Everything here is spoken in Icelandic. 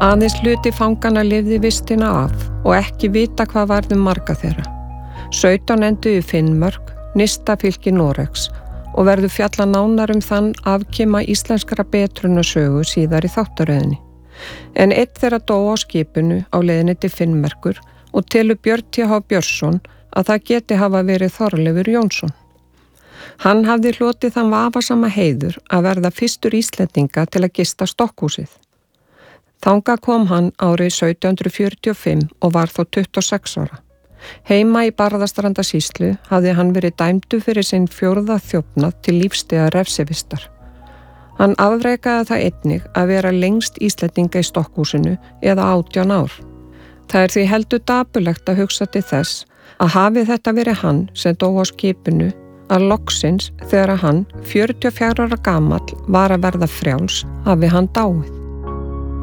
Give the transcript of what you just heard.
Aðeins hluti fanganna lifði vistina af og ekki vita hvað varð marga þeirra. 17 enduðu í Finnmörk, nyrsta fylki Noregs og verður fjalla nánar þann afkima íslenskra betrunarsögu síðar í þáttaröðinni. En einn þeirra dó á skipinu á leiðinni til Finnmerkur og telur Björn T.H. Björnsson að það geti hafa verið Þorleifur Jónsson. Hann hafði hlotið þann vafasama heiður að verða fyrstur Íslendinga til að gista Stokkhúsið. Þangað kom hann árið 1745 og var þó 26 ára. Heima í Barðastrandarsýslu hafði hann verið dæmdur fyrir sinn 4. þjófnað til lífstíðar refsivistar. Hann afrekaði það einnig að vera lengst Íslendinga í Stokkhúsinu eða 18 ár. Það því heldur dapurlegt að hugsa til þess að hafi þetta verið hann sem dó á skipinu að loksins þegar hann 44 ára gamall var að verða frjáls hafi hann dáið.